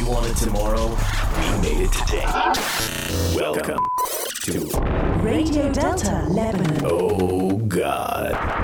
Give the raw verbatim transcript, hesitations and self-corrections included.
You wanted tomorrow? We made it today. Welcome to Radio Delta Lebanon. Oh God.